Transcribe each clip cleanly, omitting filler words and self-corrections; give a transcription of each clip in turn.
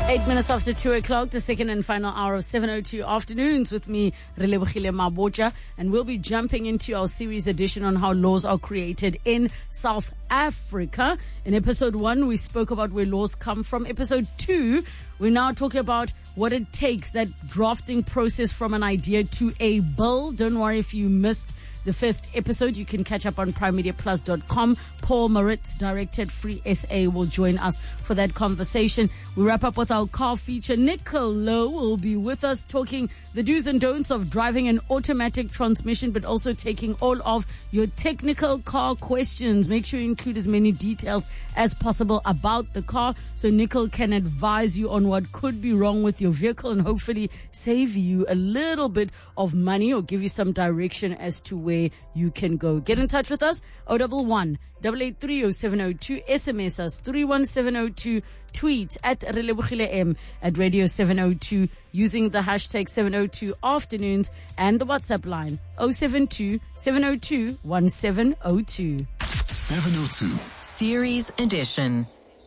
8 minutes after 2 o'clock, the second and final hour of 7:02 afternoons with me, Relebogile Mabotja, and we'll be jumping into our series edition on how laws are created in South Africa. In episode 1, we spoke about where laws come from. Episode 2, we're now talking about what it takes, that drafting process from an idea to a bill. Don't worry if you missed the first episode. You can catch up on primemediaplus.com. Paul Maritz, director at Free SA, will join us for that conversation. We wrap up with our car feature. Nicole Lowe will be with us talking the do's and don'ts of driving an automatic transmission, but also taking all of your technical car questions. Make sure you include as many details as possible about the car so Nicole can advise you on what could be wrong with your vehicle and hopefully save you a little bit of money or give you some direction as to where you can go. Get in touch with us, 011 883 0702, SMS us 31702, tweet at Relebogile M at Radio 702 using the hashtag 702 afternoons and the WhatsApp line 072 702 1702. 702 Series Edition.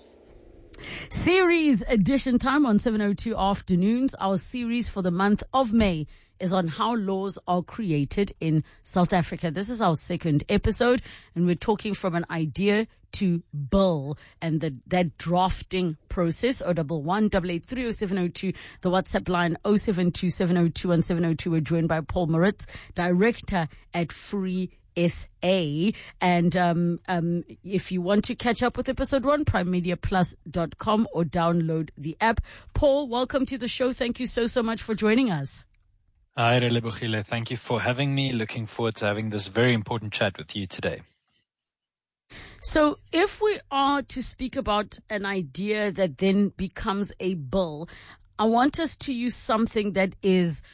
Series edition time on 702 afternoons. Our series for the month of May is on how laws are created in South Africa. This is our second episode, and we're talking from an idea to bill and that drafting process. 011 883 0702, the WhatsApp line 072 702 1702. We're joined by Paul Maritz, director at Free SA. And if you want to catch up with episode 1, primemediaplus.com or download the app. Paul, welcome to the show. Thank you so much for joining us. Hi, Relebogile. Thank you for having me. Looking forward to having this very important chat with you today. So if we are to speak about an idea that then becomes a bill, I want us to use something that is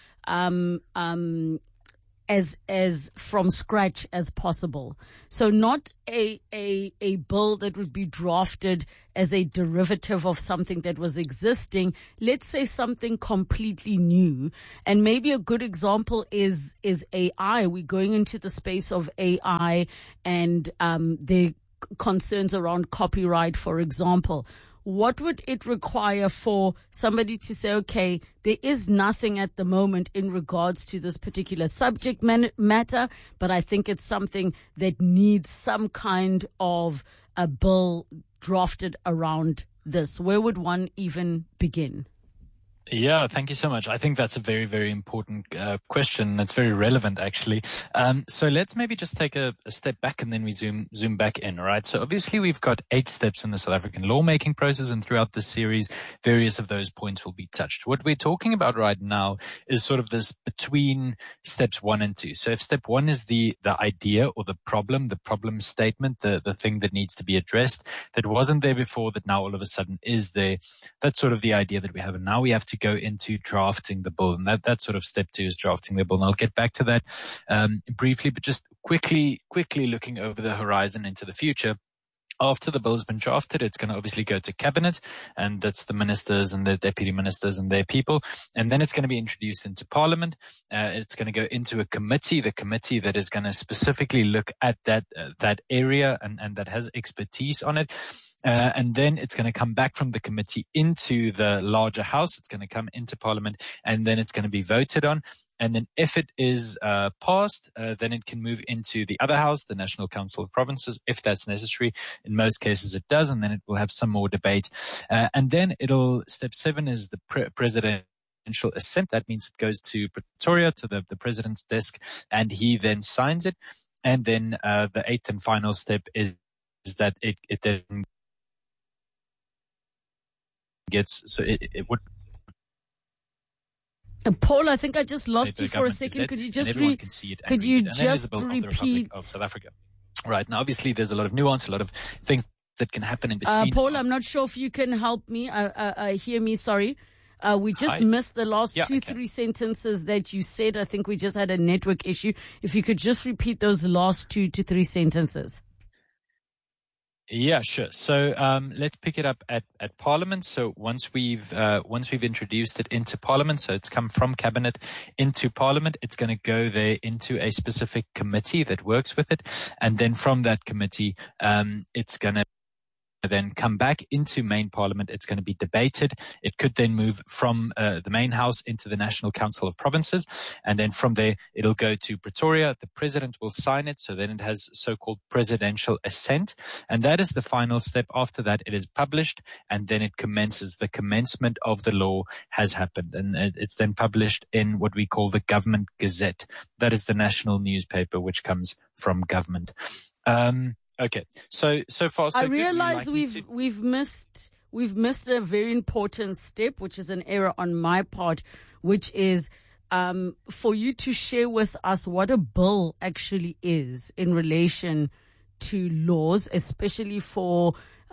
as from scratch as possible. So not a bill that would be drafted as a derivative of something that was existing. Let's say something completely new. And maybe a good example is AI. We're going into the space of AI and the concerns around copyright, for example. What would it require for somebody to say, okay, there is nothing at the moment in regards to this particular subject matter, but I think it's something that needs some kind of a bill drafted around this? Where would one even begin? Yeah, thank you so much. I think that's a very, very important question. It's very relevant, actually. So let's maybe just take a step back and then we zoom back in, right? So obviously we've got 8 steps in the South African lawmaking process, and throughout this series, various of those points will be touched. What we're talking about right now is sort of this between steps 1 and 2. So if step 1 is the idea or the problem statement, the thing that needs to be addressed, that wasn't there before, that now all of a sudden is there, that's sort of the idea that we have. And now we have to go into drafting the bill. And that's sort of step 2 is drafting the bill. And I'll get back to that briefly, but just quickly looking over the horizon into the future. After the bill has been drafted, it's going to obviously go to cabinet, and that's the ministers and the deputy ministers and their people. And then it's going to be introduced into parliament. It's going to go into a committee, the committee that is going to specifically look at that area and that has expertise on it. And then it's going to come back from the committee into the larger house. It's going to come into parliament, and then it's going to be voted on. And then if it is passed, then it can move into the other house, the National Council of Provinces, if that's necessary. In most cases it does, and then it will have some more debate. And then step 7 is the presidential assent. That means it goes to Pretoria, to the president's desk, and he then signs it. And then the 8th and final step is that it then gets, so it would. Paul, I think I just lost you for a second. Could you just repeat? Of South Africa. Right. Now, obviously, there's a lot of nuance, a lot of things that can happen in between. Paul, I'm not sure if you can help me. Hear me. Sorry. We just missed the last 3 sentences that you said. I think we just had a network issue. If you could just repeat those last 2 to 3 sentences. Yeah, sure. So let's pick it up at Parliament. So once we've introduced it into Parliament, so it's come from Cabinet into Parliament, it's going to go there into a specific committee that works with it, and then from that committee, it's going to then come back into main parliament. It's going to be debated. It could then move from the main house into the National Council of Provinces. And then from there, it'll go to Pretoria. The president will sign it. So then it has so-called presidential assent. And that is the final step. After that, it is published, and then it commences. The commencement of the law has happened. And it's then published in what we call the Government Gazette. That is the national newspaper which comes from government. Okay. So far, so I good. realize we've missed a very important step, which is an error on my part, which is for you to share with us what a bill actually is in relation to laws, especially for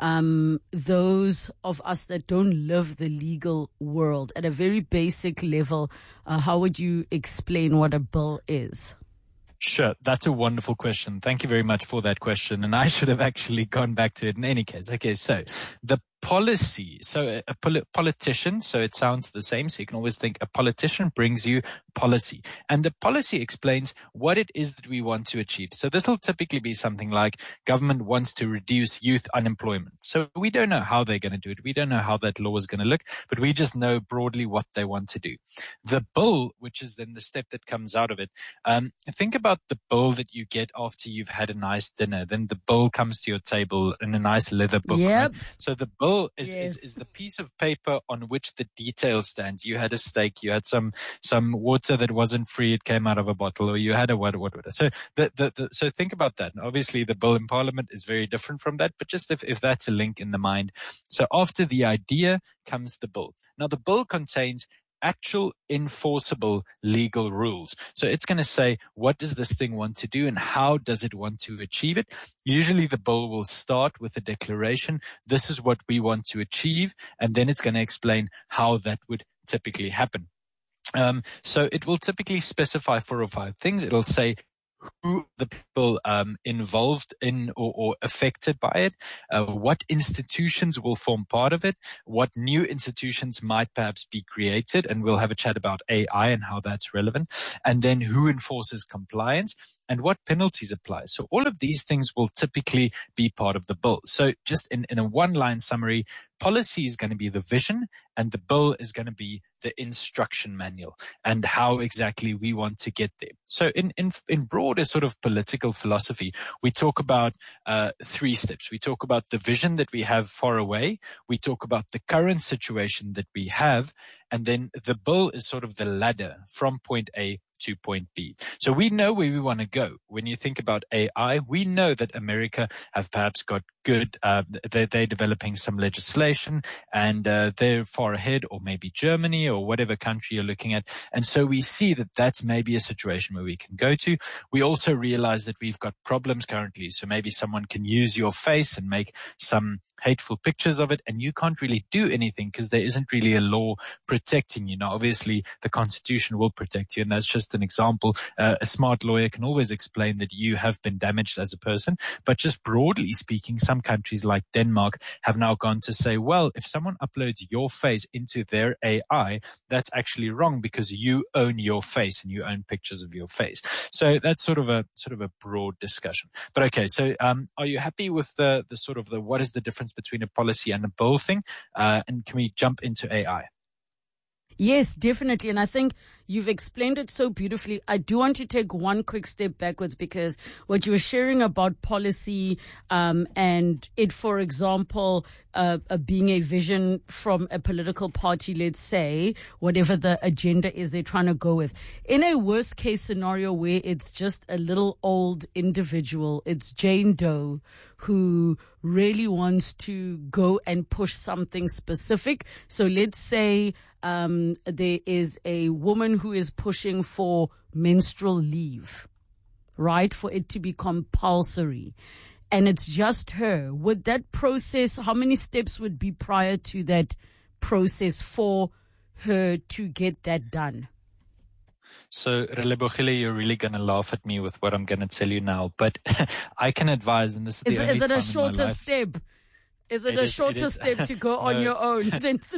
those of us that don't live the legal world. At a very basic level, how would you explain what a bill is? Sure. That's a wonderful question. Thank you very much for that question. And I should have actually gone back to it in any case. Okay. So the policy, so a politician, so it sounds the same. So you can always think a politician brings you policy, and the policy explains what it is that we want to achieve. So this will typically be something like government wants to reduce youth unemployment. So we don't know how they're going to do it. We don't know how that law is going to look, but we just know broadly what they want to do. The bill, which is then the step that comes out of it. Think about the bill that you get after you've had a nice dinner. Then the bill comes to your table in a nice leather book. Yep. Right? So the bill is the piece of paper on which the detail stands. You had a steak, you had some water that wasn't free, it came out of a bottle, or you had a what. So so think about that. And obviously the bill in Parliament is very different from that, but just if that's a link in the mind. So after the idea comes the bill. Now the bill contains actual enforceable legal rules. So it's going to say, what does this thing want to do and how does it want to achieve it? Usually the bill will start with a declaration. This is what we want to achieve. And then it's going to explain how that would typically happen. So it will typically specify 4 or 5 things. It'll say who the people involved in or affected by it, what institutions will form part of it, what new institutions might perhaps be created, and we'll have a chat about AI and how that's relevant, and then who enforces compliance and what penalties apply. So all of these things will typically be part of the bill. So just in a one-line summary, policy is going to be the vision, and the bill is going to be the instruction manual and how exactly we want to get there. So in broader sort of political philosophy, we talk about 3 steps. We talk about the vision that we have far away. We talk about the current situation that we have. And then the bill is sort of the ladder from point A to point B. So we know where we want to go. When you think about AI, we know that America have perhaps got good, they're developing some legislation and they're far ahead, or maybe Germany or whatever country you're looking at. And so we see that that's maybe a situation where we can go to. We also realize that we've got problems currently. So maybe someone can use your face and make some hateful pictures of it, and you can't really do anything because there isn't really a law protecting you. Now, obviously, the Constitution will protect you, and that's just an example. A smart lawyer can always explain that you have been damaged as a person, but just broadly speaking, some countries like Denmark have now gone to say, well, if someone uploads your face into their AI, that's actually wrong because you own your face and you own pictures of your face. So that's sort of a broad discussion. But okay, so are you happy with the what is the difference between a policy and a bill thing? And can we jump into AI? Yes, definitely. And I think you've explained it so beautifully. I do want to take one quick step backwards, because what you were sharing about policy, and it, for example, being a vision from a political party, let's say, whatever the agenda is they're trying to go with. In a worst case scenario where it's just a little old individual, it's Jane Doe who really wants to go and push something specific. So let's say there is a woman who is pushing for menstrual leave, right? For it to be compulsory. And it's just her. Would that process, how many steps would be prior to that process for her to get that done? So, Relebogile, you're really going to laugh at me with what I'm going to tell you now, but I can advise, and this is the only time in my life. Is it a shorter step? Is it a shorter step to go on your own than through?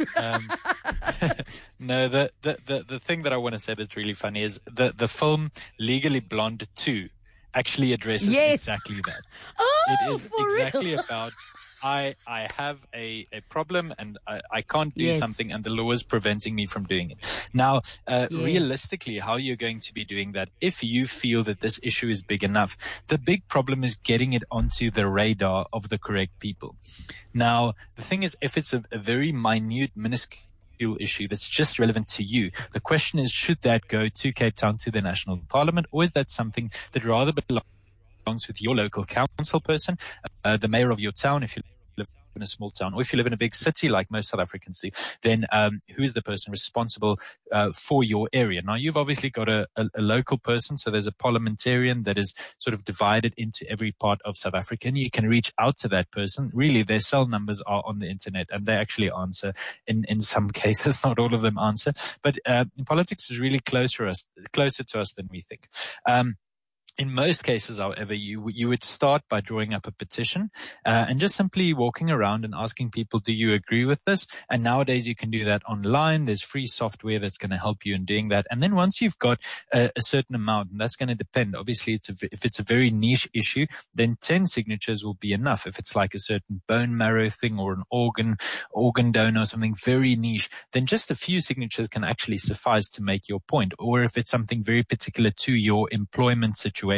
No, the thing that I want to say that's really funny is the film Legally Blonde 2 actually addresses exactly that. Oh, it is for exactly real? about I have a problem and I can't do something and the law is preventing me from doing it. Now, realistically, how you're going to be doing that, if you feel that this issue is big enough, the big problem is getting it onto the radar of the correct people. Now, the thing is, if it's a very minute, minuscule issue that's just relevant to you, the question is, should that go to Cape Town, to the National Parliament, or is that something that rather belongs with your local council person, the mayor of your town, if you live in a small town, or if you live in a big city like most South Africans do, then who is the person responsible for your area? Now, you've obviously got a local person, so there's a parliamentarian that is sort of divided into every part of South Africa, and you can reach out to that person. Really, their cell numbers are on the internet, and they actually answer in some cases. Not all of them answer, but politics is really closer to us than we think. In most cases, however, you would start by drawing up a petition and just simply walking around and asking people, do you agree with this? And nowadays you can do that online. There's free software that's going to help you in doing that. And then once you've got a certain amount, and that's going to depend, obviously if it's a very niche issue, then 10 signatures will be enough. If it's like a certain bone marrow thing or an organ donor or something very niche, then just a few signatures can actually suffice to make your point. Or if it's something very particular to your employment situation,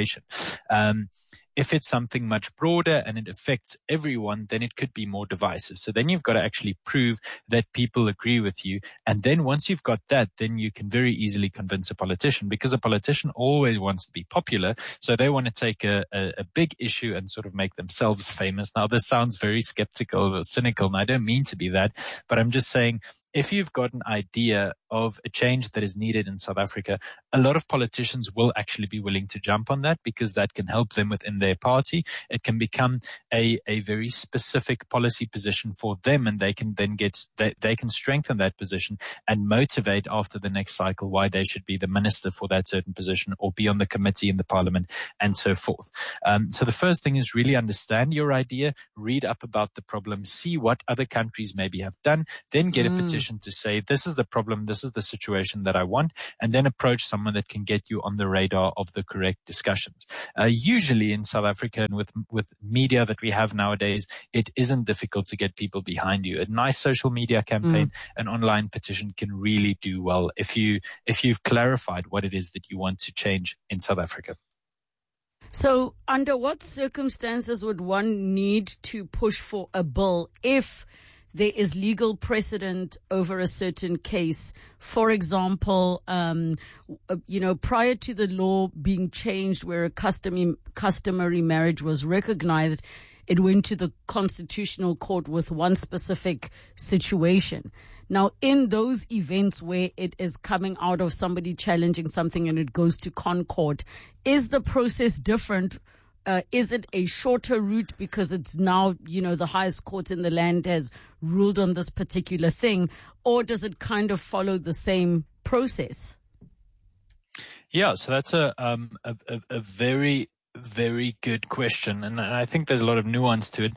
if it's something much broader and it affects everyone, then it could be more divisive. So then you've got to actually prove that people agree with you. And then once you've got that, then you can very easily convince a politician, because a politician always wants to be popular. So they want to take a big issue and sort of make themselves famous. Now, this sounds very skeptical or cynical, and I don't mean to be that, but I'm just saying, if you've got an idea of a change that is needed in South Africa, a lot of politicians will actually be willing to jump on that, because that can help them within their party. It can become a very specific policy position for them, and they can then they can strengthen that position and motivate after the next cycle why they should be the minister for that certain position or be on the committee in the parliament and so forth. So the first thing is really understand your idea, read up about the problem, see what other countries maybe have done, then get a petition to say, this is the problem, this is the situation that I want, and then approach someone that can get you on the radar of the correct discussions. Usually in South Africa and with media that we have nowadays, it isn't difficult to get people behind you. A nice social media campaign, an online petition can really do well if you've clarified what it is that you want to change in South Africa. So under what circumstances would one need to push for a bill if there is legal precedent over a certain case? For example, prior to the law being changed where a customary marriage was recognized, it went to the Constitutional Court with one specific situation. Now, in those events where it is coming out of somebody challenging something and it goes to Concord, is the process different? Is it a shorter route because it's now, the highest court in the land has ruled on this particular thing, or does it kind of follow the same process? Yeah, so that's a very, very good question. And I think there's a lot of nuance to it.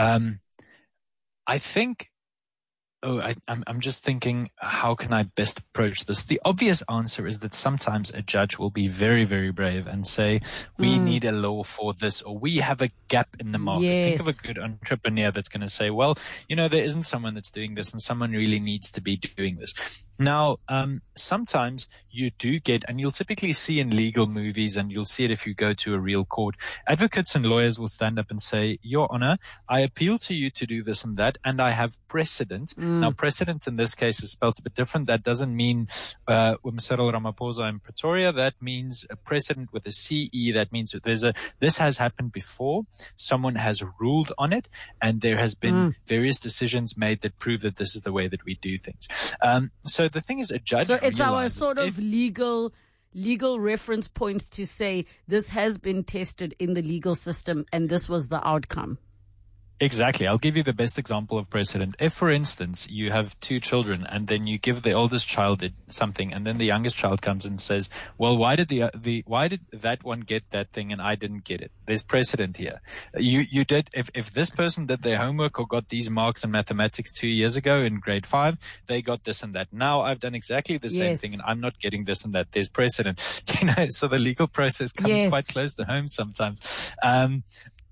I think, I'm just thinking, how can I best approach this? The obvious answer is that sometimes a judge will be very, very brave and say, we need a law for this, or we have a gap in the market. Yes. Think of a good entrepreneur that's going to say, well, there isn't someone that's doing this and someone really needs to be doing this. Now, sometimes you do get, and you'll typically see in legal movies, and you'll see it if you go to a real court, advocates and lawyers will stand up and say, Your Honor, I appeal to you to do this and that, and I have precedent. Now, precedent in this case is spelled a bit different. That doesn't mean Cyril Ramaphosa in Pretoria. That means a precedent with a CE. That means that this has happened before. Someone has ruled on it, and there has been various decisions made that prove that this is the way that we do things. So the thing is, a judge. So it's our sort of legal reference points to say this has been tested in the legal system and this was the outcome. Exactly. I'll give you the best example of precedent. If, for instance, you have two children and then you give the oldest child something and then the youngest child comes and says, well, why did why did that one get that thing and I didn't get it? There's precedent here. You did, if this person did their homework or got these marks in mathematics 2 years ago in grade 5, they got this and that. Now I've done exactly the same thing and I'm not getting this and that. There's precedent. So the legal process comes quite close to home sometimes.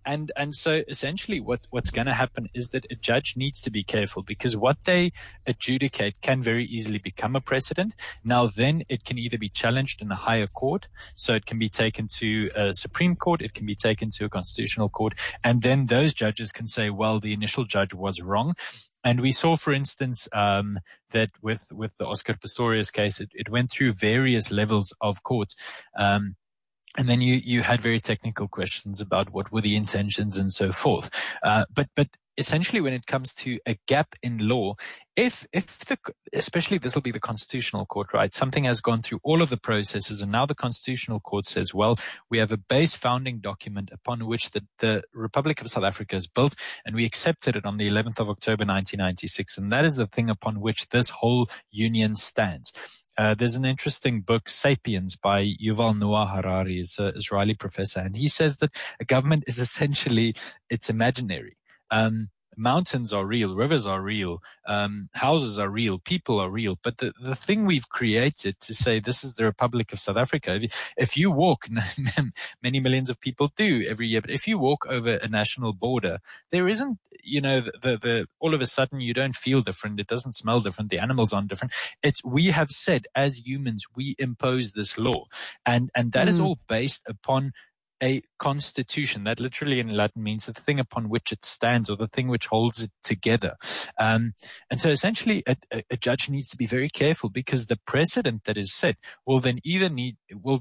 And so essentially what's going to happen is that a judge needs to be careful, because what they adjudicate can very easily become a precedent. Now then it can either be challenged in a higher court, so it can be taken to a Supreme Court, it can be taken to a constitutional court, and then those judges can say, well, the initial judge was wrong. And we saw, for instance, that with the Oscar Pistorius case, it went through various levels of courts. And then you had very technical questions about what were the intentions and so forth. But essentially when it comes to a gap in law, especially this will be the Constitutional Court, right? Something has gone through all of the processes, and now the Constitutional Court says, well, we have a base founding document upon which the Republic of South Africa is built, and we accepted it on the 11th of October 1996. And that is the thing upon which this whole union stands. There's an interesting book, Sapiens, by Yuval Noah Harari. He's an Israeli professor, and he says that a government is essentially, it's imaginary. Mountains are real, rivers are real, houses are real, people are real. But the thing we've created to say this is the Republic of South Africa, if you walk, many millions of people do every year, but if you walk over a national border, there isn't, all of a sudden you don't feel different. It doesn't smell different. The animals aren't different. We have said as humans, we impose this law, and that is all based upon a constitution. That literally in Latin means the thing upon which it stands, or the thing which holds it together. And so essentially a judge needs to be very careful, because the precedent that is set will then either need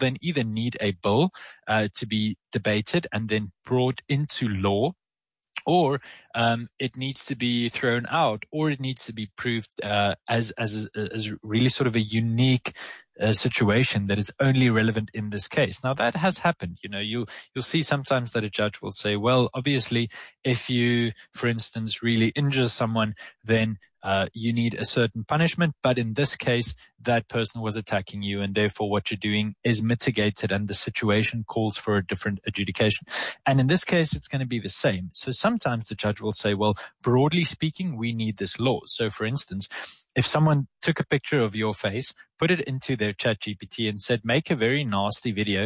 a bill to be debated and then brought into law, or it needs to be thrown out, or it needs to be proved as really sort of a unique situation that is only relevant in this case. Now that has happened. You'll see sometimes that a judge will say, well, obviously, if you, for instance, really injure someone, then you need a certain punishment. But in this case, that person was attacking you, and therefore what you're doing is mitigated, and the situation calls for a different adjudication. And in this case, it's going to be the same. So sometimes the judge will say, well, broadly speaking, we need this law. So for instance, if someone took a picture of your face, put it into their ChatGPT and said, make a very nasty video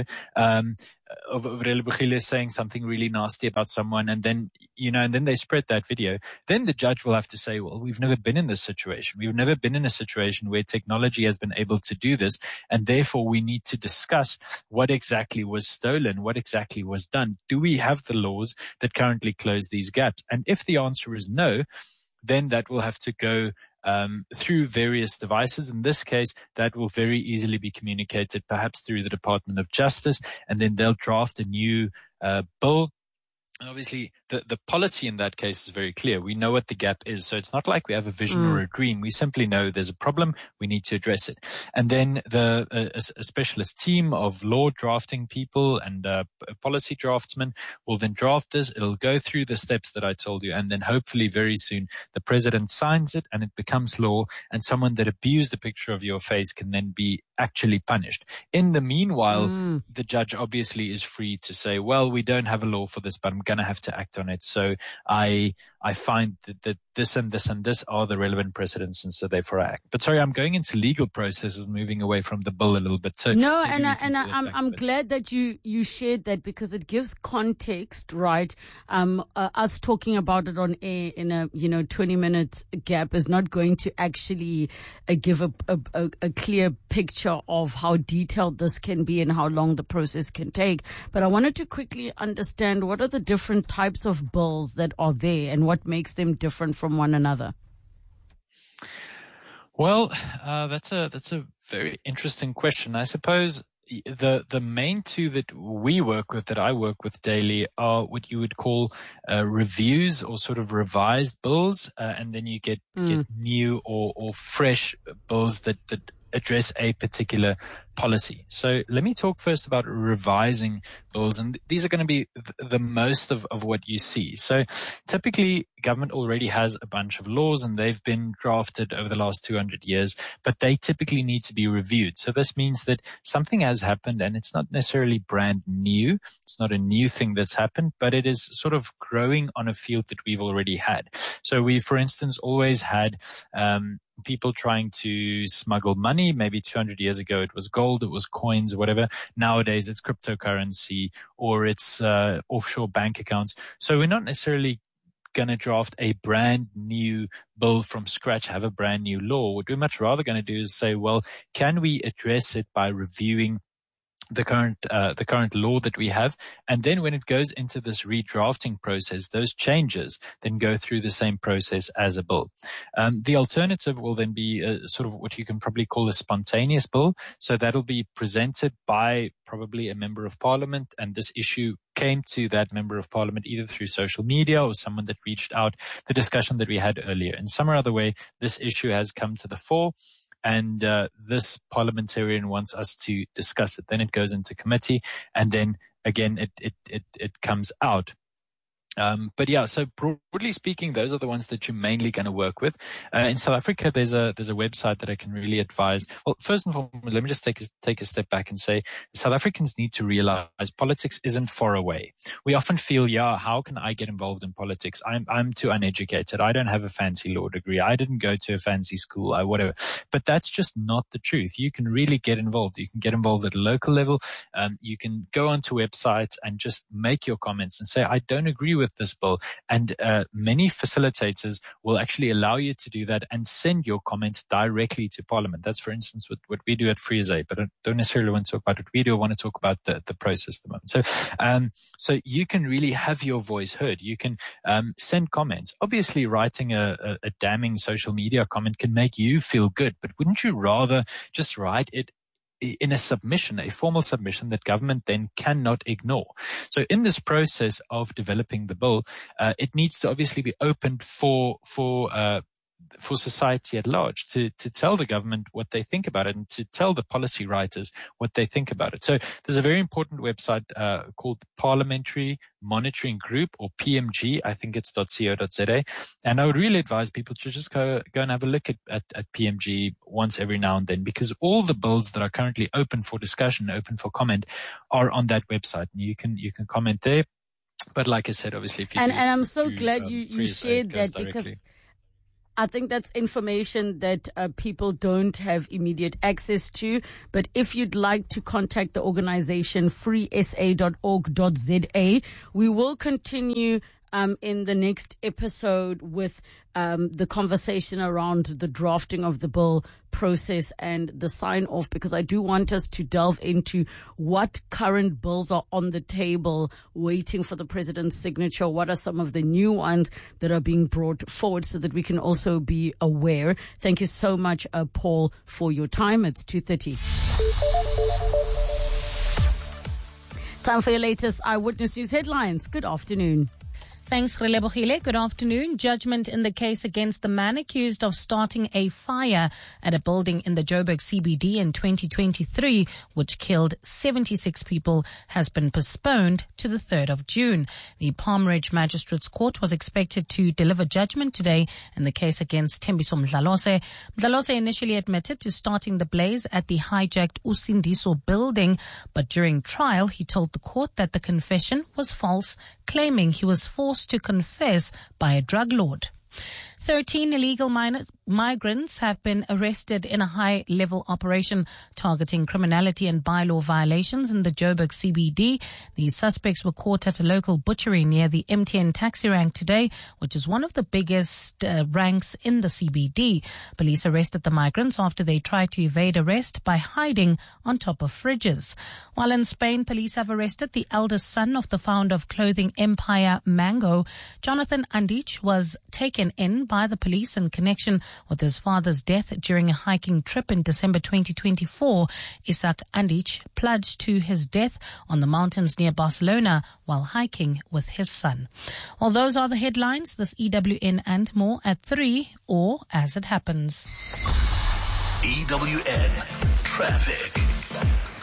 of Relebogile saying something really nasty about someone, and then they spread that video, then the judge will have to say, well, we've never been in this situation. We've never been in a situation where technology has been able to do this, and therefore we need to discuss what exactly was stolen, what exactly was done. Do we have the laws that currently close these gaps? And if the answer is no, then that will have to go through various devices. In this case, that will very easily be communicated perhaps through the Department of Justice, and then they'll draft a new bill. And obviously, the policy in that case is very clear. We know what the gap is. So it's not like we have a vision or a dream. We simply know there's a problem. We need to address it. And then a specialist team of law drafting people and policy draftsmen will then draft this. It'll go through the steps that I told you. And then hopefully very soon the president signs it and it becomes law. And someone that abused the picture of your face can then be actually punished. In the meanwhile, the judge obviously is free to say, well, we don't have a law for this, but I'm going to have to act on it. So I find that this and this and this are the relevant precedents, and so therefore I act. But sorry, I'm going into legal processes, moving away from the bill a little bit. So no, I'm glad that you shared that, because it gives context, right? Us talking about it on air in a 20 minutes gap is not going to actually give a clear picture of how detailed this can be and how long the process can take. But I wanted to quickly understand, what are the different types of bills that are there and what makes them different from one another? Well, that's a very interesting question. I suppose the main two that we work with, that I work with daily, are what you would call reviews or sort of revised bills, and then you get new or fresh bills that address a particular policy. So let me talk first about revising bills, and these are going to be the most of what you see. So typically government already has a bunch of laws and they've been drafted over the last 200 years, but they typically need to be reviewed. So this means that something has happened and it's not necessarily brand new. It's not a new thing that's happened, but it is sort of growing on a field that we've already had. So we, for instance, always had people trying to smuggle money. Maybe 200 years ago it was gold, it was coins, whatever. Nowadays it's cryptocurrency or it's offshore bank accounts. So we're not necessarily going to draft a brand new bill from scratch, have a brand new law. What we're much rather going to do is say, well, can we address it by reviewing the current law that we have, and then when it goes into this redrafting process, those changes then go through the same process as a bill. The alternative will then be sort of what you can probably call a spontaneous bill. So that'll be presented by probably a member of parliament, and this issue came to that member of parliament either through social media or someone that reached out. The discussion that we had earlier, in some or other way, this issue has come to the fore. And this parliamentarian wants us to discuss it. Then it goes into committee, and then again it comes out. But yeah, so broadly speaking, those are the ones that you're mainly going to work with. In South Africa, there's a website that I can really advise. Well, first and foremost, let me just take a step back and say South Africans need to realize politics isn't far away. We often feel, yeah, how can I get involved in politics? I'm too uneducated. I don't have a fancy law degree. I didn't go to a fancy school. Whatever. But that's just not the truth. You can really get involved. You can get involved at a local level. You can go onto websites and just make your comments and say, I don't agree with this bill, and many facilitators will actually allow you to do that and send your comment directly to Parliament. That's, for instance, what we do at Free SA, but I don't necessarily want to talk about what we do. I want to talk about the process at the moment. So you can really have your voice heard. You can send comments. Obviously, writing a damning social media comment can make you feel good, but wouldn't you rather just write it in a submission, a formal submission that government then cannot ignore? So in this process of developing the bill, it needs to obviously be opened for society at large to tell the government what they think about it and to tell the policy writers what they think about it. So there's a very important website called Parliamentary Monitoring Group, or PMG. I think it's .co.za. And I would really advise people to just go and have a look at PMG once every now and then, because all the bills that are currently open for discussion, open for comment, are on that website. And you can comment there. But like I said, obviously, if you and I'm so glad you shared that, directly. Because I think that's information that people don't have immediate access to. But if you'd like to contact the organization freesa.org.za, we will continue in the next episode with the conversation around the drafting of the bill process and the sign off, because I do want us to delve into what current bills are on the table waiting for the president's signature. What are some of the new ones that are being brought forward, so that we can also be aware. Thank you so much, Paul, for your time. It's 2:30. Time for your latest Eyewitness News headlines. Good afternoon. Thanks, Relebohile. Good afternoon. Judgment in the case against the man accused of starting a fire at a building in the Joburg CBD in 2023, which killed 76 people, has been postponed to the 3rd of June. The Palm Ridge Magistrates Court was expected to deliver judgment today in the case against Thembiso Mdlalose. Mdlalose initially admitted to starting the blaze at the hijacked Usindiso building, but during trial, he told the court that the confession was false, claiming he was forced to confess by a drug lord. 13 illegal migrants have been arrested in a high-level operation targeting criminality and bylaw violations in the Joburg CBD. The suspects were caught at a local butchery near the MTN taxi rank today, which is one of the biggest ranks in the CBD. Police arrested the migrants after they tried to evade arrest by hiding on top of fridges. While in Spain, police have arrested the eldest son of the founder of clothing empire Mango. Jonathan Andich was taken in by the police in connection with his father's death during a hiking trip in December 2024. Isaac Andich plunged to his death on the mountains near Barcelona while hiking with his son. Well, those are the headlines. This EWN and more at 3, or as it happens. EWN Traffic.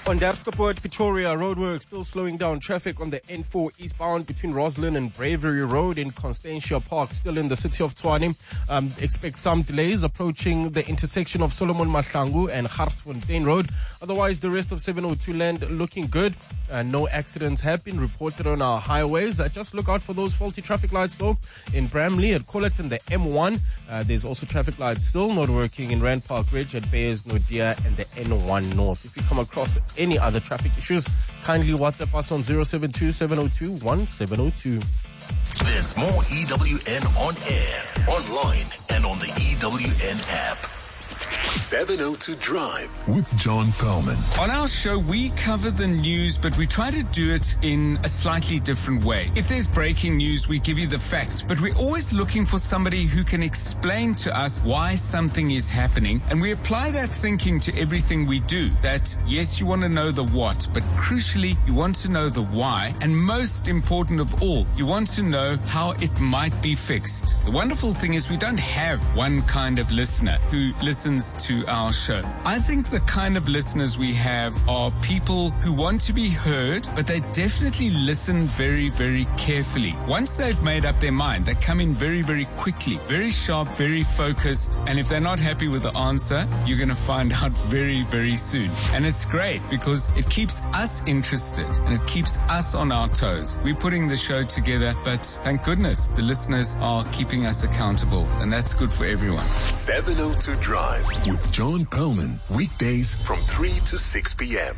On Darskaport, Pretoria, roadworks still slowing down traffic on the N4 eastbound between Roslyn and Bravery Road in Constantia Park, still in the city of Tshwane. Expect some delays approaching the intersection of Solomon Mahlangu and Hartsfontein Road. Otherwise, the rest of 702 land looking good. No accidents have been reported on our highways. Just look out for those faulty traffic lights though. In Bramley, at Colleton, the M1. There's also traffic lights still not working in Rand Park Ridge at Bayers Nodia and the N1 North. If you come across any other traffic issues, kindly WhatsApp us on 072-702-1702. There's more EWN on air, online, and on the EWN app. 702 Drive with John Perlman. On our show, we cover the news, but we try to do it in a slightly different way. If there's breaking news, we give you the facts, but we're always looking for somebody who can explain to us why something is happening, and we apply that thinking to everything we do. That, yes, you want to know the what, but crucially, you want to know the why, and most important of all, you want to know how it might be fixed. The wonderful thing is we don't have one kind of listener who listens to our show. I think the kind of listeners we have are people who want to be heard, but they definitely listen very, very carefully. Once they've made up their mind, they come in very, very quickly, very sharp, very focused, and if they're not happy with the answer, you're going to find out very, very soon. And it's great because it keeps us interested and it keeps us on our toes. We're putting the show together, but thank goodness the listeners are keeping us accountable, and that's good for everyone. 702 Drive with John Perlman, weekdays from 3 to 6 p.m.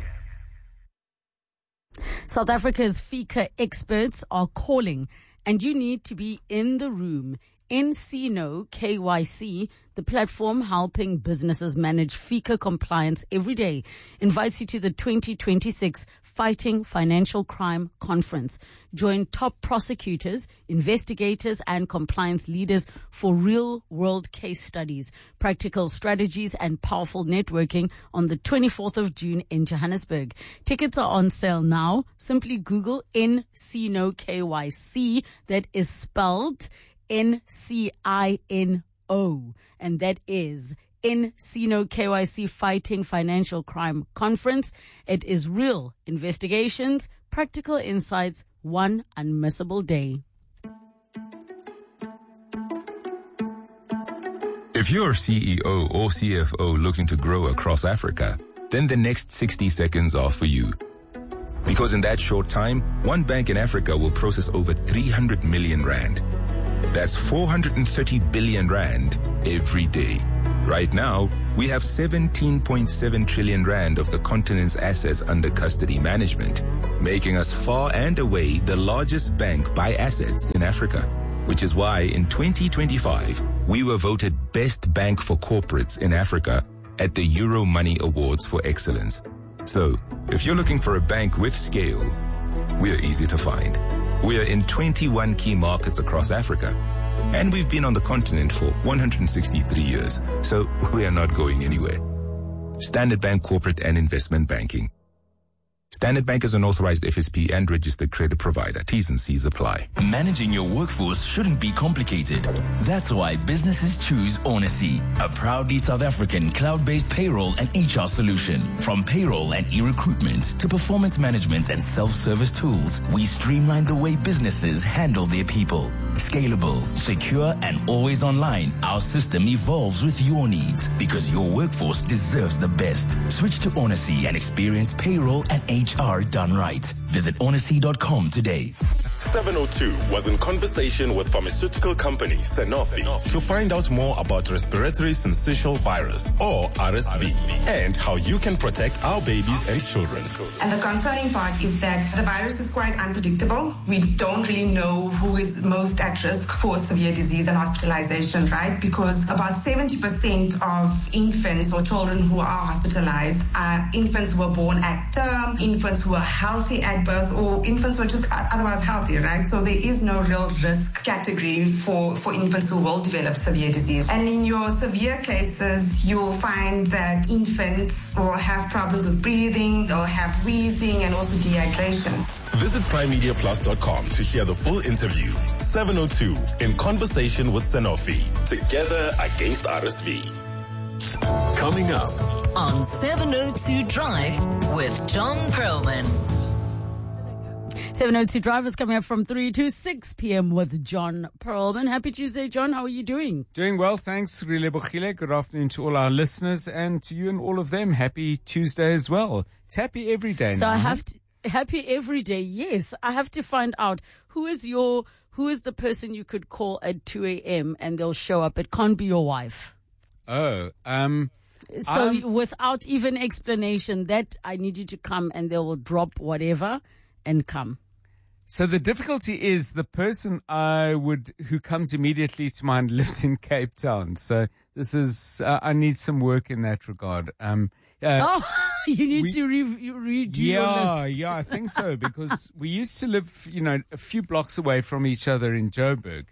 South Africa's FICA experts are calling, and you need to be in the room. nCino KYC, the platform helping businesses manage FICA compliance every day, invites you to the 2026 Fighting Financial Crime Conference. Join top prosecutors, investigators, and compliance leaders for real-world case studies, practical strategies, and powerful networking on the 24th of June in Johannesburg. Tickets are on sale now. Simply Google nCino KYC, that is spelled NCINO, and that is nCino KYC Fighting Financial Crime Conference. It is real investigations, practical insights, one unmissable day. If you're CEO or CFO looking to grow across Africa, then the next 60 seconds are for you. Because in that short time, one bank in Africa will process over 300 million rand. That's 430 billion rand every day. Right now, we have 17.7 trillion rand of the continent's assets under custody management, making us far and away the largest bank by assets in Africa, which is why in 2025, we were voted Best Bank for Corporates in Africa at the Euro Money Awards for Excellence. So, if you're looking for a bank with scale, we're easy to find. We are in 21 key markets across Africa, and we've been on the continent for 163 years, so we are not going anywhere. Standard Bank Corporate and Investment Banking. Standard Bank is an authorized FSP and registered credit provider. T's and C's apply. Managing your workforce shouldn't be complicated. That's why businesses choose Onacy, a proudly South African cloud-based payroll and HR solution. From payroll and e-recruitment to performance management and self-service tools, we streamline the way businesses handle their people. Scalable, secure, and always online, our system evolves with your needs because your workforce deserves the best. Switch to Onacy and experience payroll and HR done right. Visit onacy.com today. 702 was in conversation with pharmaceutical company Sanofi to find out more about respiratory syncytial virus, or RSV, and how you can protect our babies and children. And the concerning part is that the virus is quite unpredictable. We don't really know who is most at risk for severe disease and hospitalization, right? Because about 70% of infants or children who are hospitalized are infants who were born at term, infants who are healthy at birth, or infants who are just otherwise healthy, right? So there is no real risk category for infants who will develop severe disease. And in your severe cases, you'll find that infants will have problems with breathing, they'll have wheezing, and also dehydration. Visit primemediaplus.com to hear the full interview. 702 in conversation with Sanofi. Together against RSV. Coming up, on 702 Drive with John Perlman. 702 Drive is coming up from 3 to 6 p.m. with John Perlman. Happy Tuesday, John. How are you doing? Doing well, thanks, Relebochile. Good afternoon to all our listeners and to you and all of them. Happy Tuesday as well. It's happy every day now. So I have to, happy every day. Yes. I have to find out who is the person you could call at 2 a.m. and they'll show up. It can't be your wife. So without even explanation, that I need you to come and they will drop whatever and come. So the difficulty is the person who comes immediately to mind lives in Cape Town. So this is, I need some work in that regard. You need to redo your list. Yeah, I think so, because we used to live, a few blocks away from each other in Joburg.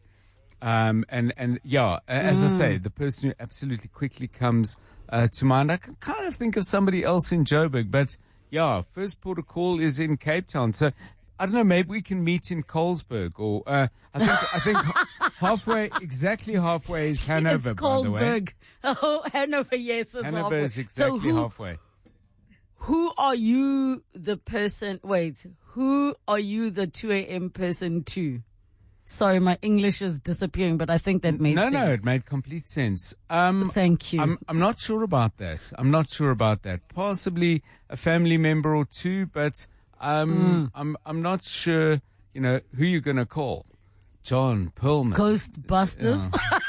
As I say, the person who absolutely quickly comes to mind, I can kind of think of somebody else in Joburg, but yeah, first port of call is in Cape Town. So I don't know, maybe we can meet in Colesberg, or I think exactly halfway is Hanover. It's Colesberg. By the way. Oh, Hanover, yes, it's Hanover halfway. is exactly halfway. Who are you the person? Wait, who are you the 2 a.m. person to? Sorry, my English is disappearing, but I think that made sense. No, it made complete sense. Thank you. I'm not sure about that. Possibly a family member or two, but I'm not sure, who you're going to call. John Perlman. Ghostbusters?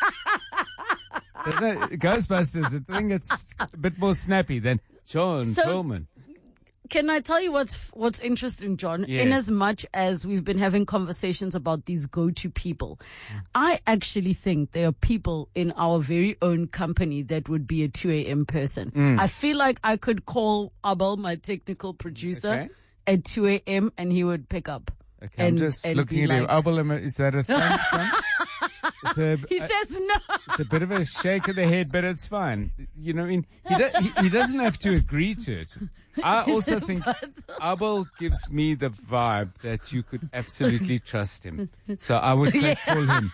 Yeah. Ghostbusters, I think it's a bit more snappy than John Perlman. Can I tell you what's interesting, John? Yes. In as much as we've been having conversations about these go-to people, I actually think there are people in our very own company that would be a 2 a.m. person. I feel like I could call Abel, my technical producer, at 2 a.m. and he would pick up. Okay, I'm just looking at you. Abel, is that a thing? He says no. It's a bit of a shake of the head, but it's fine. He doesn't have to agree to it. I also think Abel gives me the vibe that you could absolutely trust him. So I would say call him.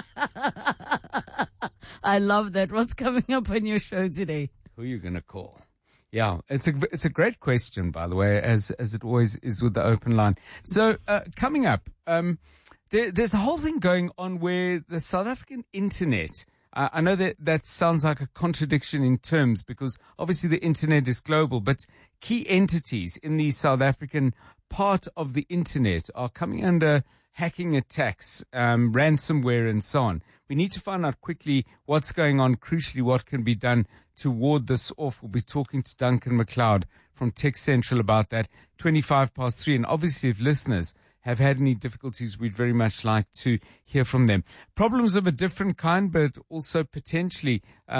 I love that. What's coming up on your show today? Who are you going to call? Yeah, it's a great question, by the way, as it always is with the open line. So coming up, there's a whole thing going on where the South African internet, I know that sounds like a contradiction in terms, because obviously the internet is global, but key entities in the South African part of the internet are coming under hacking attacks, ransomware and so on. We need to find out quickly what's going on, crucially what can be done to ward this off. We'll be talking to Duncan McLeod from Tech Central about that, 3:25. And obviously if listeners have had any difficulties, we'd very much like to hear from them. Problems of a different kind, but also potentially,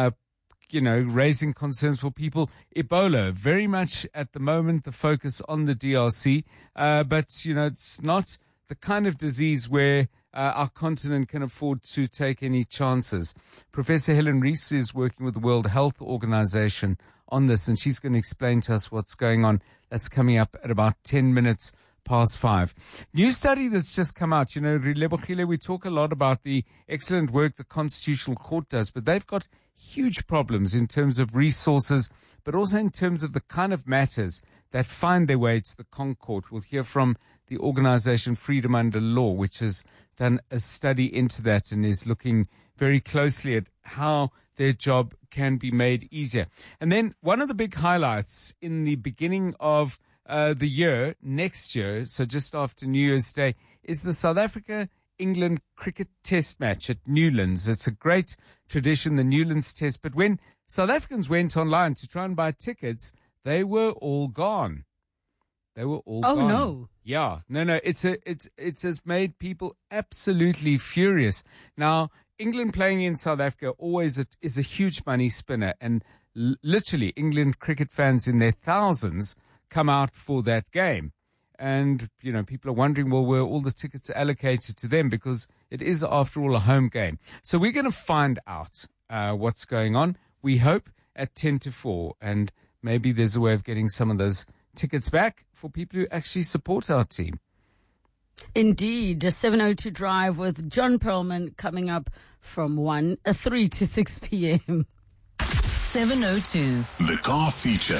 raising concerns for people. Ebola, very much at the moment, the focus on the DRC. But it's not the kind of disease where our continent can afford to take any chances. Professor Helen Rees is working with the World Health Organization on this, and she's going to explain to us what's going on. That's coming up at about 10 minutes past 5. New study that's just come out. Relebochile, we talk a lot about the excellent work the Constitutional Court does, but they've got huge problems in terms of resources, but also in terms of the kind of matters that find their way to the Concourt. We'll hear from the organization Freedom Under Law, which has done a study into that and is looking very closely at how their job can be made easier. And then one of the big highlights in the beginning of the year, next year, so just after New Year's Day, is the South Africa-England cricket test match at Newlands. It's a great tradition, the Newlands test. But when South Africans went online to try and buy tickets, they were all gone. Gone. Oh, no. Yeah. No. It has made people absolutely furious. Now, England playing in South Africa always is a huge money spinner. And literally, England cricket fans in their thousands come out for that game. And, people are wondering, well, were all the tickets allocated to them? Because it is, after all, a home game. So we're going to find out what's going on, we hope, at 10 to 4. And maybe there's a way of getting some of those tickets back for people who actually support our team. Indeed. A 702 Drive with John Perlman coming up from 3 to 6 p.m. 702. The car feature.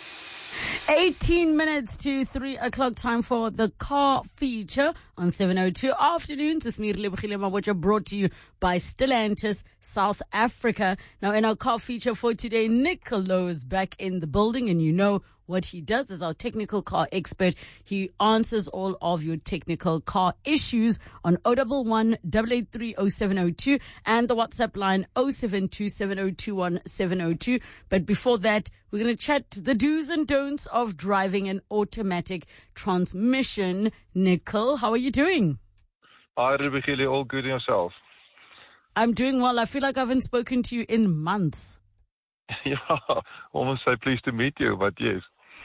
18 minutes to 3 o'clock, time for the car feature on 702 Afternoons with me, Relebohile Mabotja, brought to you by Stellantis South Africa. Now, in our car feature for today, Nicolo is back in the building, and you know what he does as our technical car expert. He answers all of your technical car issues on 011-883-0702 and the WhatsApp line 0727021702. But before that, we're going to chat the do's and don'ts of driving an automatic transmission. Nicole, how are you doing? Hi, Relebohile, all good in yourself? I'm doing well. I feel like I haven't spoken to you in months. Yeah, almost say pleased to meet you, but yes.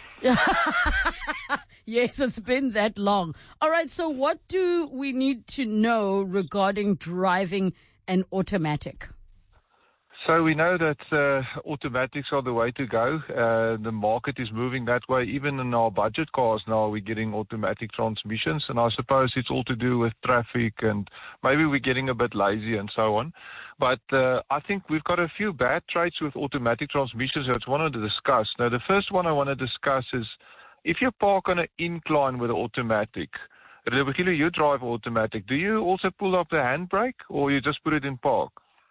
Yes, it's been that long. All right, so what do we need to know regarding driving an automatic? So we know that automatics are the way to go. The market is moving that way. Even in our budget cars now, we're getting automatic transmissions, and I suppose it's all to do with traffic, and maybe we're getting a bit lazy and so on. But I think we've got a few bad traits with automatic transmissions that I wanted to discuss. Now, the first one I want to discuss is if you park on an incline with an automatic, Relebohile, you drive automatic, do you also pull up the handbrake, or you just put it in park?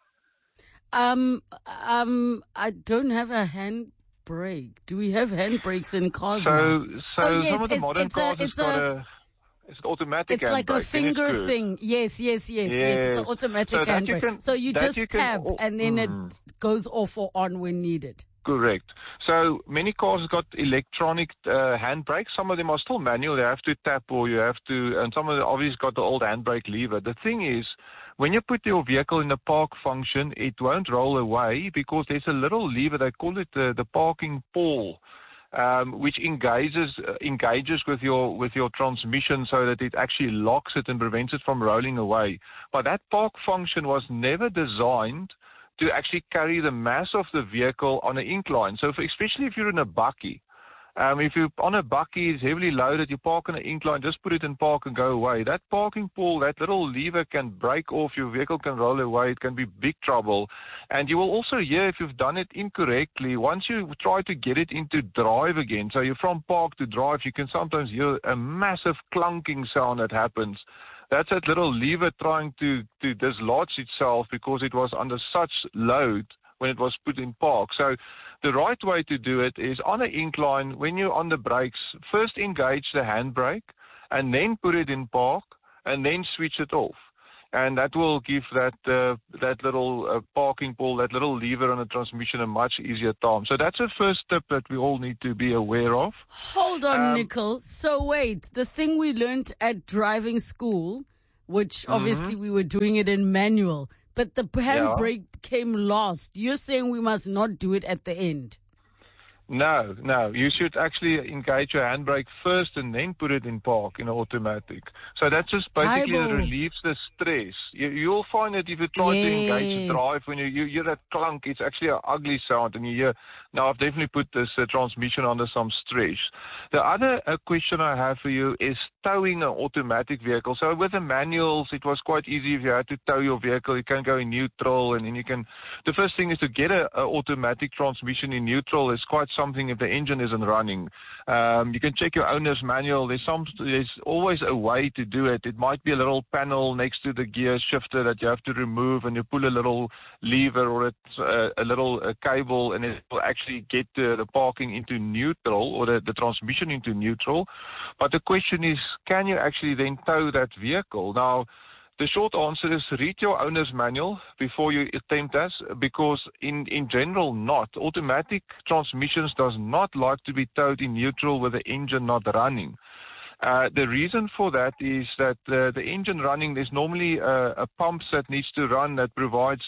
I don't have a handbrake. Do we have handbrakes in cars now? Yes, some of the modern cars it's an automatic handbrake. It's like a finger thing. Yes. It's an automatic handbrake. So you just tap and then it goes off or on when needed. Correct. So many cars have got electronic handbrakes. Some of them are still manual. You have to tap or you have to, and some of them obviously got the old handbrake lever. The thing is, when you put your vehicle in the park function, it won't roll away because there's a little lever, they call it the parking pole, which engages with your transmission so that it actually locks it and prevents it from rolling away. But that park function was never designed to actually carry the mass of the vehicle on an incline. So especially if you're in a bakkie, if you're on a bakkie, it's heavily loaded, you park on an incline, just put it in park and go away. That parking pole, that little lever can break off, your vehicle can roll away, it can be big trouble. And you will also hear if you've done it incorrectly, once you try to get it into drive again, so you're from park to drive, you can sometimes hear a massive clunking sound that happens. That's that little lever trying to dislodge itself because it was under such load when it was put in park. So the right way to do it is on an incline, when you're on the brakes, first engage the handbrake and then put it in park and then switch it off. And that will give that little parking pole, that little lever on the transmission a much easier time. So that's a first step that we all need to be aware of. Hold on, Nicole. So wait, the thing we learned at driving school, which obviously we were doing it in manual, but the handbrake came last. You're saying we must not do it at the end? No. You should actually engage your handbrake first and then put it in park in automatic. So that just basically relieves the stress. You'll find that if you try to engage the drive, when you hear that clunk, it's actually an ugly sound. And you hear, now I've definitely put this transmission under some stress. The other question I have for you is towing an automatic vehicle. So with the manuals, it was quite easy. If you had to tow your vehicle, you can go in neutral, and then you can. The first thing is to get an automatic transmission in neutral. Is quite something if the engine isn't running. You can check your owner's manual. There's always a way to do it. It might be a little panel next to the gear shifter that you have to remove, and you pull a little lever or a little cable, and it will actually get the parking into neutral or the transmission into neutral. But the question is, can you actually then tow that vehicle? Now, the short answer is read your owner's manual before you attempt that, because in general not. Automatic transmissions does not like to be towed in neutral with the engine not running. The reason for that is that the engine running, there's normally a pump that needs to run that provides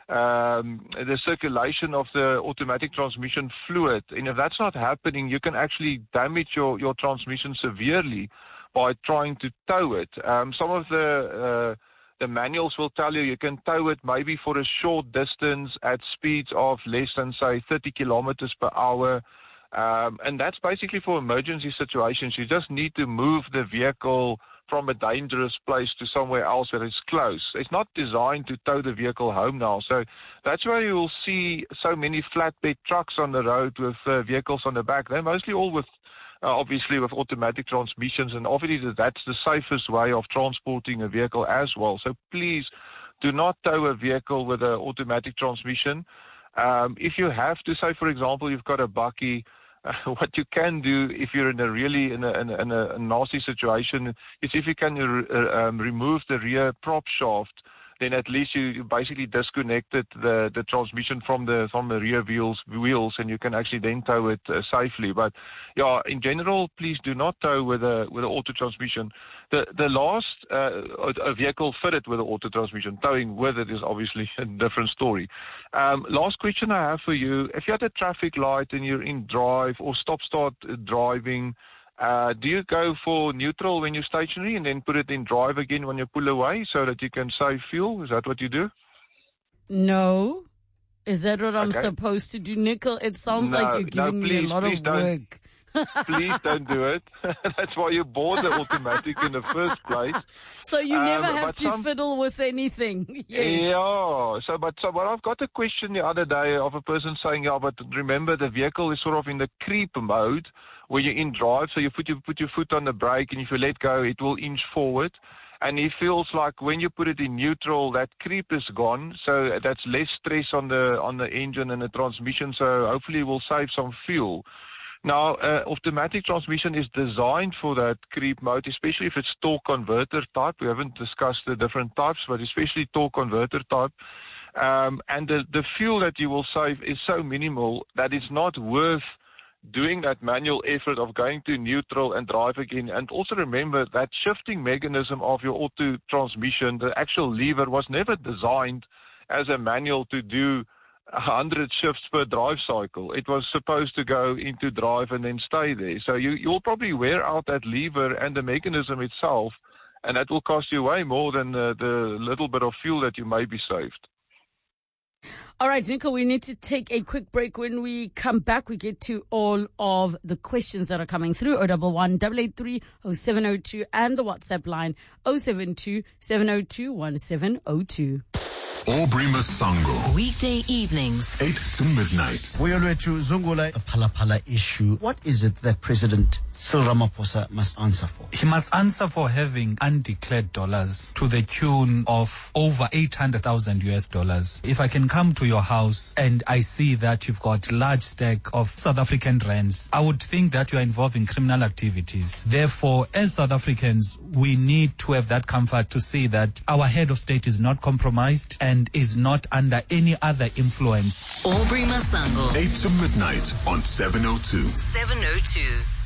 the circulation of the automatic transmission fluid. And if that's not happening, you can actually damage your transmission severely by trying to tow it. Some of the manuals will tell you can tow it maybe for a short distance at speeds of less than, say, 30 kilometers per hour. And that's basically for emergency situations. You just need to move the vehicle from a dangerous place to somewhere else that is close. It's not designed to tow the vehicle home now. So that's why you will see so many flatbed trucks on the road with vehicles on the back. They're mostly all with obviously with automatic transmissions, and obviously that's the safest way of transporting a vehicle as well. So please do not tow a vehicle with an automatic transmission. If you have to, say for example, you've got a bakkie, what you can do if you're in a nasty situation is if you can remove the rear prop shaft, then at least you basically disconnected the transmission from the rear wheels, and you can actually then tow it safely. But yeah, in general, please do not tow with an auto transmission. The last a vehicle fitted with an auto transmission, towing with it is obviously a different story. Last question I have for you: if you're at a traffic light and you're in drive or stop-start driving, do you go for neutral when you're stationary and then put it in drive again when you pull away so that you can save fuel? Is that what you do? No. Is that what I'm supposed to do, Nicol? It sounds like you're giving me a lot of work. Please don't do it. That's why you bought the automatic in the first place. So you never have to fiddle with anything. Yeah. So I've got a question the other day of a person saying, but remember the vehicle is sort of in the creep mode where you're in drive. So you put your foot on the brake, and if you let go, it will inch forward. And he feels like when you put it in neutral, that creep is gone. So that's less stress on the engine and the transmission. So hopefully it will save some fuel. Now, automatic transmission is designed for that creep mode, especially if it's torque converter type. We haven't discussed the different types, but especially torque converter type. And the fuel that you will save is so minimal that it's not worth doing that manual effort of going to neutral and drive again. And also remember that shifting mechanism of your auto transmission, the actual lever, was never designed as a manual to do 100 shifts per drive cycle. It was supposed to go into drive and then stay there. So you'll probably wear out that lever and the mechanism itself, and that will cost you way more than the little bit of fuel that you may be saved. All right, Nicol, we need to take a quick break. When we come back, we get to all of the questions that are coming through. 011-883-0702 and the WhatsApp line 072-702-1702. Aubrey Masango. Weekday evenings, 8 to midnight. Uyolwethu Zungula, the Phala issue. What is it that President Cyril Ramaphosa must answer for? He must answer for having undeclared dollars to the tune of over $800,000. If I can come to your house and I see that you've got large stack of South African rands, I would think that you are involved in criminal activities. Therefore, as South Africans, we need to have that comfort to see that our head of state is not compromised and is not under any other influence. Aubrey Masango. 8 to midnight on 702. 702.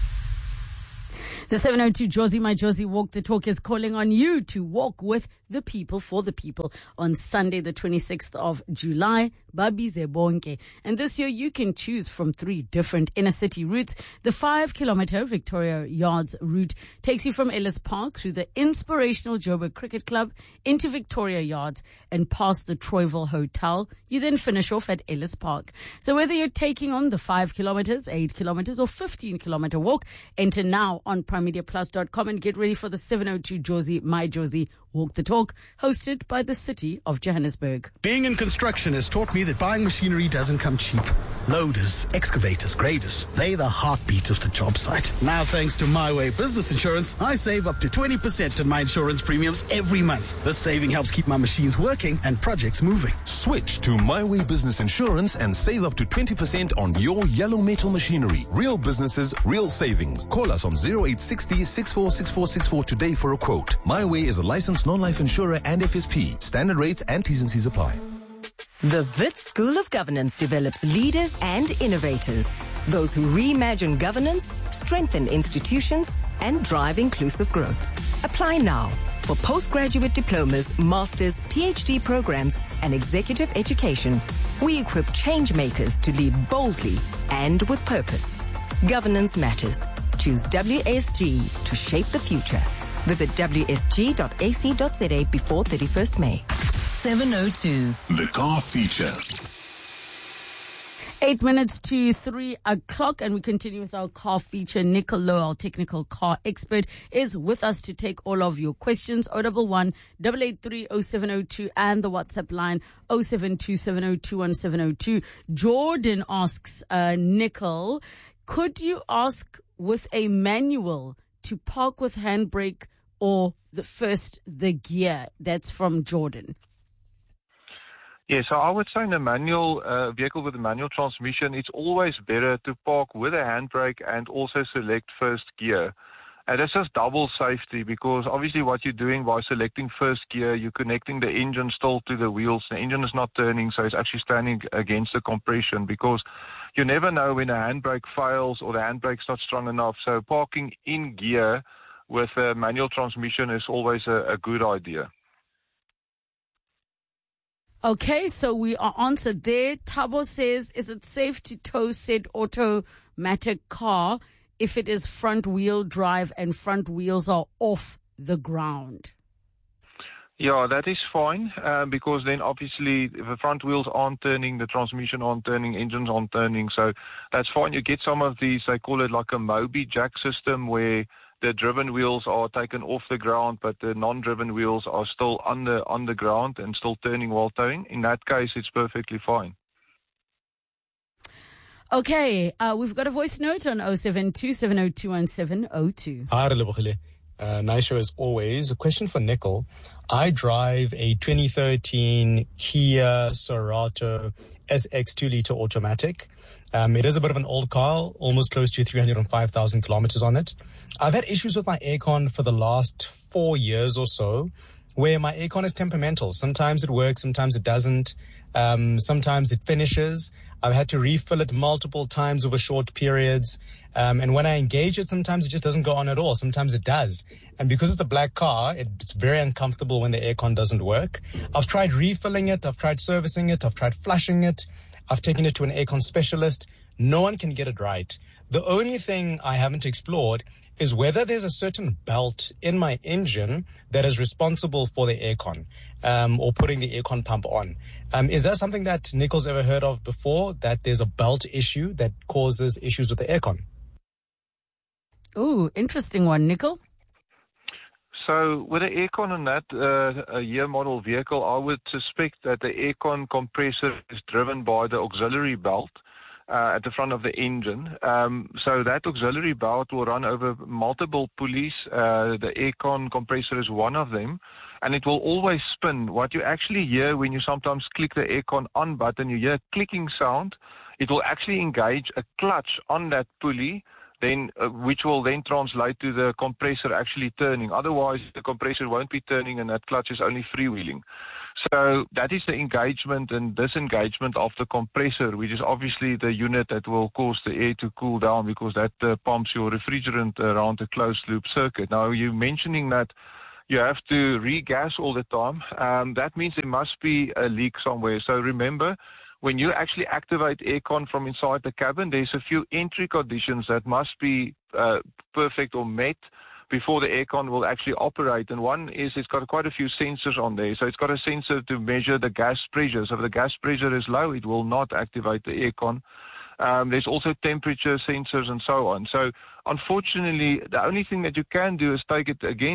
The 702 Josie, my Josie Walk the Talk is calling on you to walk with the people for the people on Sunday, the 26th of July, Babize Bonke. And this year you can choose from 3 different inner city routes. The 5-kilometer Victoria Yards route takes you from Ellis Park through the inspirational Joburg Cricket Club into Victoria Yards and past the Troyville Hotel. You then finish off at Ellis Park. So whether you're taking on the 5 kilometers, 8 kilometers or 15-kilometer walk, enter now on PrimeMediaPlus.com and get ready for the 702 Josie, my Josie Walk the Talk, hosted by the City of Johannesburg. Being in construction has taught me that buying machinery doesn't come cheap. Loaders, excavators, graders, they're the heartbeat of the job site. Now, thanks to My Way Business Insurance, I save up to 20% on my insurance premiums every month. This saving helps keep my machines working and projects moving. Switch to My Way Business Insurance and save up to 20% on your yellow metal machinery. Real businesses, real savings. Call us on 0860 646464 today for a quote. My Way is a licensed non-life insurer and FSP. Standard rates and T's and C's apply. The Wits School of Governance develops leaders and innovators, those who reimagine governance, strengthen institutions, and drive inclusive growth. Apply now for postgraduate diplomas, masters, PhD programs, and executive education. We equip change makers to lead boldly and with purpose. Governance matters. Choose WSG to shape the future. Visit wsg.ac.za before 31st May. 702. The car feature. 8 minutes to 3 o'clock, and we continue with our car feature. Nicol Lowe, our technical car expert, is with us to take all of your questions. 011 883 0702 and the WhatsApp line 0727021702. Jordan asks, Nicol, could you ask with a manual to park with handbrake or the gear? That's from Jordan. Yeah, so I would say in a manual vehicle with a manual transmission, it's always better to park with a handbrake and also select first gear. And that's just double safety, because obviously what you're doing by selecting first gear, you're connecting the engine still to the wheels. The engine is not turning, so it's actually standing against the compression, because you never know when a handbrake fails or the handbrake's not strong enough. So parking in gear with a manual transmission is always a good idea. Okay, so we are answered there. Tabo says, is it safe to tow said automatic car if it is front wheel drive and front wheels are off the ground? Yeah, that is fine, because then obviously if the front wheels aren't turning, the transmission aren't turning, engines aren't turning, so that's fine. You get some of these, they call it like a Moby jack system, where the driven wheels are taken off the ground, but the non-driven wheels are still on the ground and still turning while towing. In that case, it's perfectly fine. Okay, we've got a voice note on 0727021702. Hi, Relebohile. Nice show as always. A question for Nicol. I drive a 2013 Kia Cerato SX 2-liter automatic. It is a bit of an old car, almost close to 305,000 kilometers on it. I've had issues with my aircon for the last 4 years or so, where my aircon is temperamental. Sometimes it works, sometimes it doesn't. Sometimes it finishes. I've had to refill it multiple times over short periods. And when I engage it, sometimes it just doesn't go on at all. Sometimes it does. And because it's a black car, it's very uncomfortable when the aircon doesn't work. I've tried refilling it. I've tried servicing it. I've tried flushing it. I've taken it to an aircon specialist. No one can get it right. The only thing I haven't explored is whether there's a certain belt in my engine that is responsible for the aircon, or putting the aircon pump on. Is that something that Nicol's ever heard of before, that there's a belt issue that causes issues with the aircon? Ooh, interesting one, Nicol. So with the aircon on that year model vehicle, I would suspect that the aircon compressor is driven by the auxiliary belt at the front of the engine. So that auxiliary belt will run over multiple pulleys. The aircon compressor is one of them, and it will always spin. What you actually hear when you sometimes click the aircon on button, you hear a clicking sound. It will actually engage a clutch on that pulley, then which will then translate to the compressor actually turning. Otherwise, the compressor won't be turning and that clutch is only freewheeling. So that is the engagement and disengagement of the compressor, which is obviously the unit that will cause the air to cool down, because that pumps your refrigerant around a closed-loop circuit. Now, you're mentioning that you have to regas all the time. That means there must be a leak somewhere. So remember, when you actually activate aircon from inside the cabin, there's a few entry conditions that must be perfect or met before the aircon will actually operate. And one is it's got quite a few sensors on there. So it's got a sensor to measure the gas pressure. So if the gas pressure is low, it will not activate the aircon. There's also temperature sensors and so on. So unfortunately, the only thing that you can do is take it again